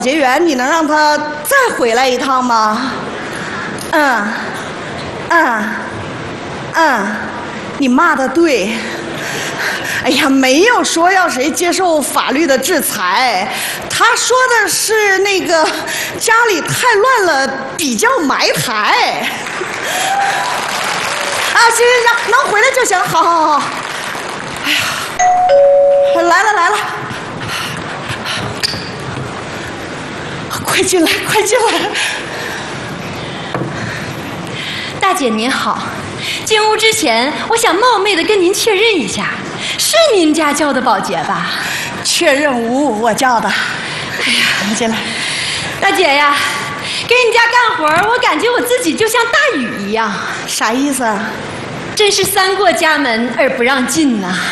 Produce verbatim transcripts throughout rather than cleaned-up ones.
洁员，你能让他再回来一趟吗？嗯，嗯，嗯，你骂的对。哎呀，没有说要谁接受法律的制裁，他说的是那个家里太乱了，比较埋汰。啊，行行行，能回来就行，好好好。哎呀，来了来了。快进来，快进来！ 大姐您好，进屋之前，我想冒昧的跟您确认一下，是您家叫的保洁吧？ 确认无误，我叫的。哎呀，你进来。 大姐呀，给你家干活，我感觉我自己就像大禹一样。 啥意思啊？ 真是三过家门而不让进呐、啊。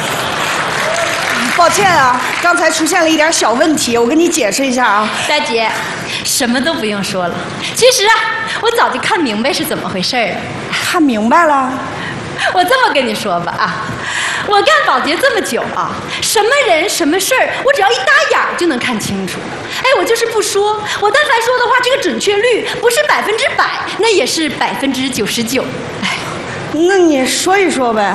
抱歉啊，刚才出现了一点小问题，我跟你解释一下啊。 大姐，什么都不用说了。其实啊，我早就看明白是怎么回事了。 看明白了？ 我这么跟你说吧啊，我干保洁这么久啊，什么人什么事儿，我只要一打眼就能看清楚。哎，我就是不说，我但凡说的话，这个准确率不是百分之百，那也是百分之九十九。哎， 那你说一说呗。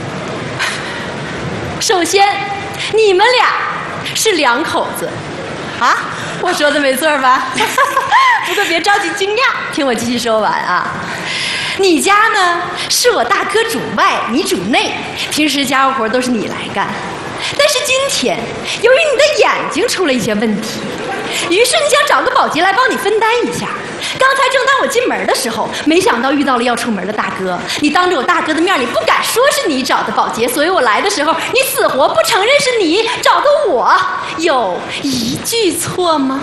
首先。你们俩是两口子，啊，我说的没错吧？不过别着急惊讶，听我继续说完啊。你家呢是我大哥主外，你主内，平时家务活都是你来干。但是今天由于你的眼睛出了一些问题，于是你想找个保洁来帮你分担一下。刚才正当我进门的时候，没想到遇到了要出门的大哥。你当着我大哥的面，你不敢说是你找的保洁，所以我来的时候，你死活不承认是你找的我，有一句错吗？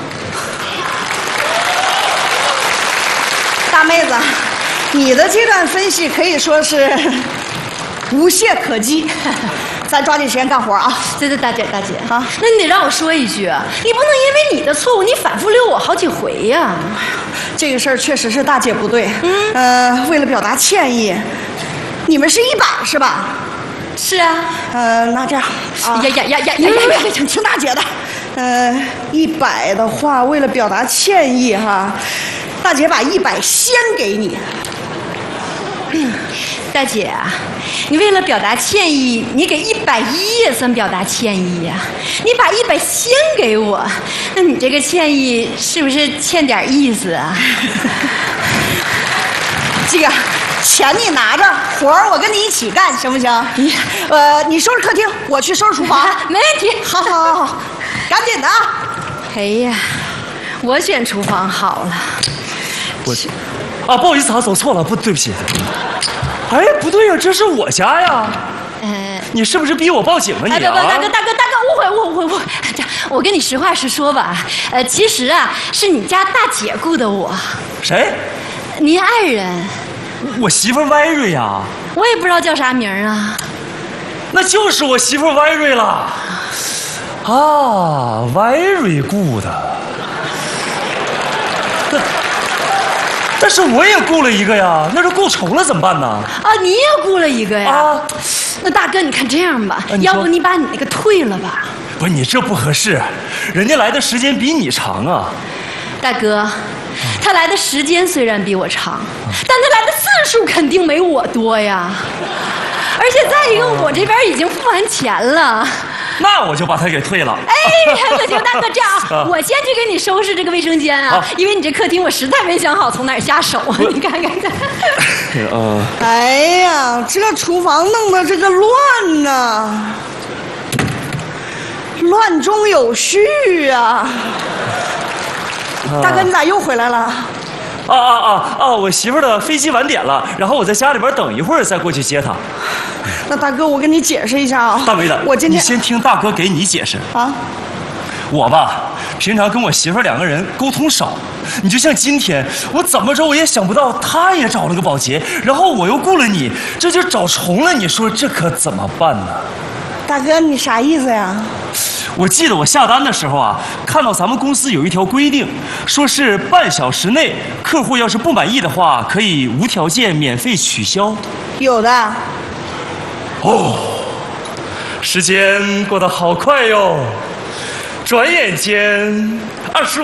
大妹子，你的这段分析可以说是无懈可击。咱抓紧时间干活啊！ 对对，大姐大姐啊，那你得让我说一句，你不能因为你的错误，你反复溜我好几回呀、啊。 这个事儿确实是大姐不对，嗯，呃，为了表达歉意，你们是一百是吧？ 是啊， 呃，那这样， 啊、呀呀呀呀呀呀呀！ 听大姐的，呃，一百的话，为了表达歉意哈，大姐把一百先给你。 嗯，大姐啊，你为了表达歉意，你给一百一也算表达歉意呀、啊。你把一百先给我，那你这个歉意是不是欠点意思啊？ 这个钱你拿着，活儿我跟你一起干，行不行？你呃，你收拾客厅，我去收拾厨房， 啊、没问题。 好好好好，赶紧的啊！ 哎呀，我选厨房好了。 我啊，不好意思啊，走错了，不，对不起。哎，不对呀、啊，这是我家呀。呃，你是不是逼我报警啊你啊？ 大哥，大哥，大哥，大哥，误会，误会，误会。这我跟你实话实说吧，呃，其实啊，是你家大姐雇的我。 谁？ 您爱人。 我媳妇歪瑞呀。 我也不知道叫啥名啊。 那就是我媳妇歪瑞了。啊，歪瑞雇的。但是我也雇了一个呀，那是雇重了怎么办呢？ 啊，你也雇了一个呀？啊，那大哥，你看这样吧，啊、要不你把你那个退了吧？ 不是你这不合适，人家来的时间比你长啊。 大哥，他来的时间虽然比我长，但他来的次数肯定没我多呀。而且再一个，我这边已经付完钱了。 那我就把他给退了。 哎，可行，大哥，这样啊，我先去给你收拾这个卫生间啊，因为你这客厅我实在没想好从哪儿下手。你看看看。 呃，哎呀，这厨房弄得这个乱呐，乱中有序啊。大哥，你咋又回来了？ 啊啊啊啊！我媳妇儿的飞机晚点了，然后我在家里边等一会儿再过去接她。 那大哥，我跟你解释一下啊。 大梅子， 我今天你先听大哥给你解释啊。我吧，平常跟我媳妇儿两个人沟通少，你就像今天，我怎么着我也想不到，她也找了个保洁，然后我又雇了你，这就找重了。你说这可怎么办呢？ 大哥，你啥意思呀？ 我记得我下单的时候啊，看到咱们公司有一条规定，说是半小时内客户要是不满意的话，可以无条件免费取消。 有的。 哦，时间过得好快哟，转眼间二十五。